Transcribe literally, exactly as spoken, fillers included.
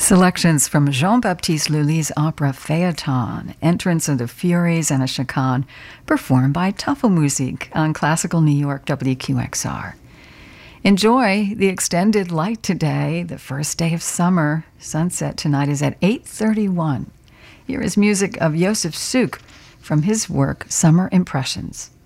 Selections from Jean-Baptiste Lully's opera Phaeton, Entrance of the Furies and a Chaconne, performed by Tafelmusik on Classical New York W Q X R. Enjoy the extended light today, the first day of summer. Sunset tonight is at eight thirty-one. Here is music of Josef Suk from his work Summer Impressions.